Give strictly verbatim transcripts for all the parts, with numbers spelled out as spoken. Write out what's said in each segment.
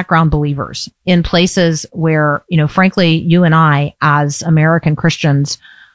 background believers in places where, you know, frankly, you and I, as American Christians,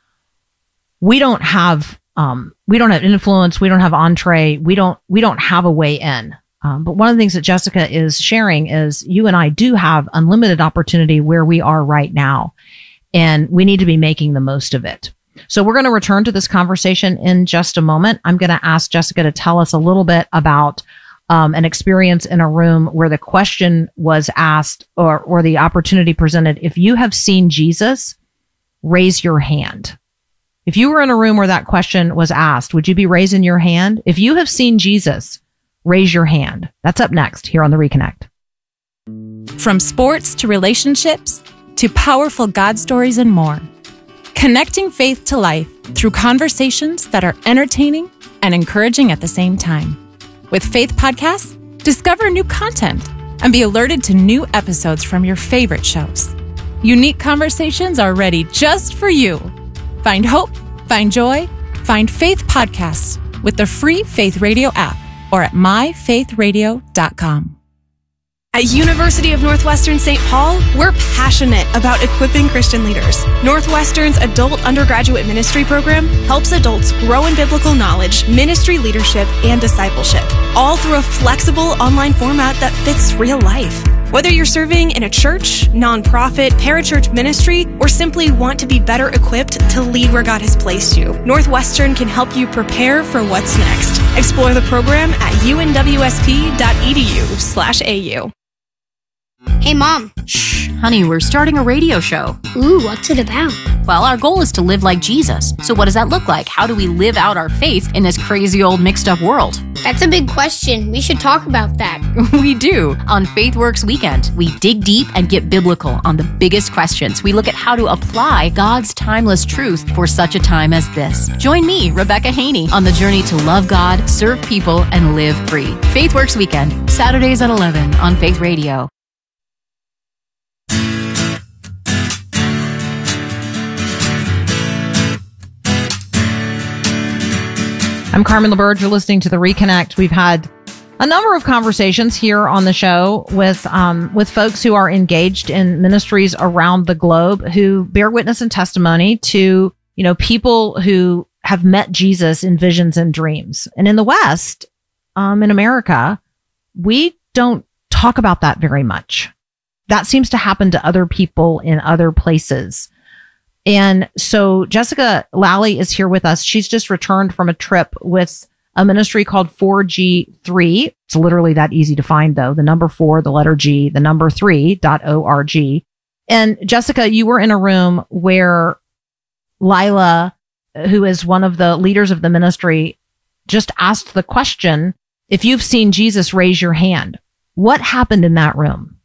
we don't have, um, we don't have influence. We don't have entree. We don't, we don't have a way in. Um, but one of the things that Jessica is sharing is you and I do have unlimited opportunity where we are right now, and we need to be making the most of it. So we're going to return to this conversation in just a moment. I'm going to ask Jessica to tell us a little bit about um, an experience in a room where the question was asked or, or the opportunity presented. If you have seen Jesus, raise your hand. If you were in a room where that question was asked, would you be raising your hand? If you have seen Jesus, raise your hand. That's up next here on The Reconnect. From sports to relationships to powerful God stories and more. Connecting faith to life through conversations that are entertaining and encouraging at the same time. With Faith Podcasts, discover new content and be alerted to new episodes from your favorite shows. Unique conversations are ready just for you. Find hope, find joy, find Faith Podcasts with the free Faith Radio app or at my faith radio dot com. At University of Northwestern Saint Paul, we're passionate about equipping Christian leaders. Northwestern's adult undergraduate ministry program helps adults grow in biblical knowledge, ministry leadership, and discipleship, all through a flexible online format that fits real life. Whether you're serving in a church, nonprofit, parachurch ministry, or simply want to be better equipped to lead where God has placed you, Northwestern can help you prepare for what's next. Explore the program at unwsp.edu slash AU. Hey, Mom. Shh, honey, we're starting a radio show. Ooh, what's it about? Well, our goal is to live like Jesus. So what does that look like? How do we live out our faith in this crazy old mixed up world? That's a big question. We should talk about that. We do. On FaithWorks Weekend, we dig deep and get biblical on the biggest questions. We look at how to apply God's timeless truth for such a time as this. Join me, Rebecca Haney, on the journey to love God, serve people, and live free. FaithWorks Weekend, Saturdays at eleven on Faith Radio. I'm Carmen LaBerge. You're listening to The Reconnect. We've had a number of conversations here on the show with um, with folks who are engaged in ministries around the globe who bear witness and testimony to, you know, people who have met Jesus in visions and dreams. And in the West, um, in America, we don't talk about that very much. That seems to happen to other people in other places. And so Jessica Lally is here with us. She's just returned from a trip with a ministry called four G three. It's literally that easy to find, though. The number four, the letter G, the number three dot org. And Jessica, you were in a room where Lila, who is one of the leaders of the ministry, just asked the question, if you've seen Jesus, raise your hand. What happened in that room?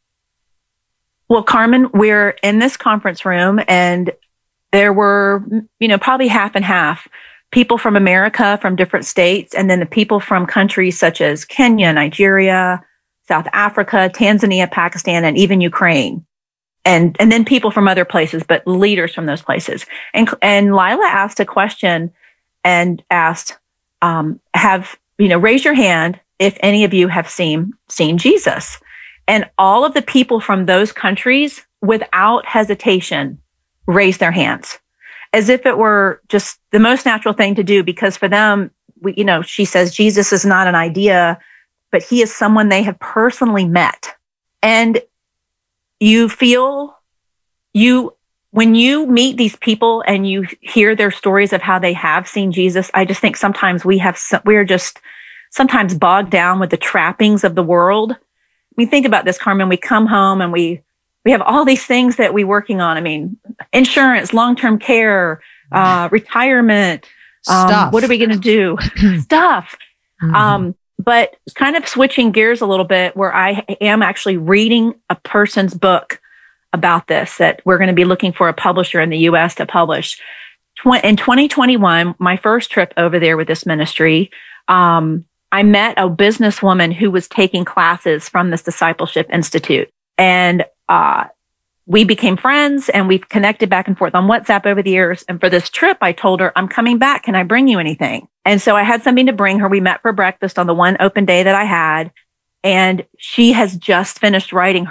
Well, Carmen, we're in this conference room and there were, you know, probably half and half. People from America, from different states, and then the people from countries such as Kenya, Nigeria, South Africa, Tanzania, Pakistan, and even Ukraine. And and then people from other places, but leaders from those places. And and Lila asked a question and asked, um, have, you know, raise your hand if any of you have seen seen Jesus. And all of the people from those countries, without hesitation, raise their hands as if it were just the most natural thing to do, because for them, we, you know, she says Jesus is not an idea, but he is someone they have personally met. And you feel you, when you meet these people and you hear their stories of how they have seen Jesus, I just think sometimes we have, we're just sometimes bogged down with the trappings of the world. I mean, think about this, Carmen. We come home and we, We have all these things that we're working on. I mean, insurance, long-term care, uh, retirement. Um, Stuff. What are we going to do? Stuff. Mm-hmm. Um, but kind of switching gears a little bit, where I am actually reading a person's book about this, that we're going to be looking for a publisher in the U S to publish. In twenty twenty-one, my first trip over there with this ministry, um, I met a businesswoman who was taking classes from this Discipleship Institute. And Uh, we became friends and we've connected back and forth on WhatsApp over the years. And for this trip, I told her, I'm coming back. Can I bring you anything? And so I had something to bring her. We met for breakfast on the one open day that I had. And she has just finished writing